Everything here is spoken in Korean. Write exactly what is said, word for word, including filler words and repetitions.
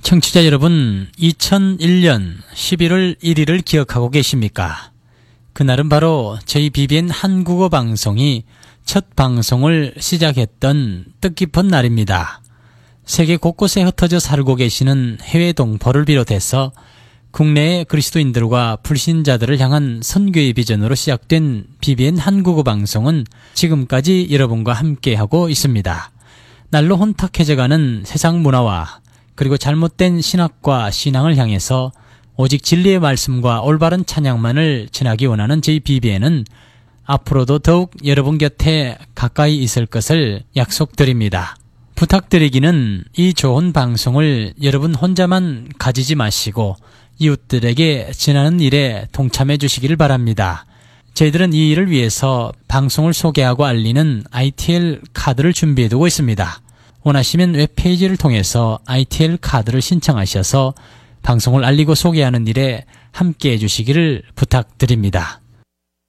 청취자 여러분, 이천일 년 십일월 일일을 기억하고 계십니까? 그날은 바로 저희 비비엔 한국어 방송이 첫 방송을 시작했던 뜻깊은 날입니다. 세계 곳곳에 흩어져 살고 계시는 해외 동포를 비롯해서 국내의 그리스도인들과 불신자들을 향한 선교의 비전으로 시작된 비비엔 한국어 방송은 지금까지 여러분과 함께하고 있습니다. 날로 혼탁해져가는 세상 문화와 그리고 잘못된 신학과 신앙을 향해서 오직 진리의 말씀과 올바른 찬양만을 전하기 원하는 저희 비비엔은 앞으로도 더욱 여러분 곁에 가까이 있을 것을 약속드립니다. 부탁드리기는 이 좋은 방송을 여러분 혼자만 가지지 마시고 이웃들에게 전하는 일에 동참해 주시기를 바랍니다. 저희들은 이 일을 위해서 방송을 소개하고 알리는 아이티엘 카드를 준비해두고 있습니다. 원하시면 웹페이지를 통해서 아이티엘 카드를 신청하셔서 방송을 알리고 소개하는 일에 함께해 주시기를 부탁드립니다.